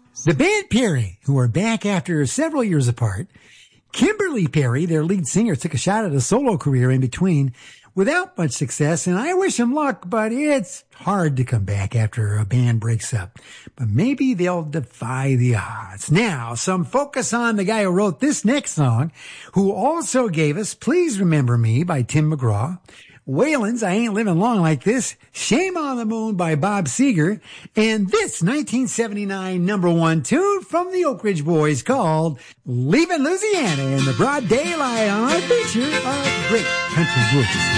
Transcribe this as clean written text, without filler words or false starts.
The band Perry, who are back after several years apart. Kimberly Perry, their lead singer, took a shot at a solo career in between without much success, and I wish him luck, but it's hard to come back after a band breaks up. But maybe they'll defy the odds. Now, some focus on the guy who wrote this next song, who also gave us Please Remember Me by Tim McGraw, Waylon's I Ain't Living Long Like This, Shame on the Moon by Bob Seger, and this 1979 #1 tune from the Oak Ridge Boys called Leaving Louisiana in the Broad Daylight on our feature of Great Country Woods.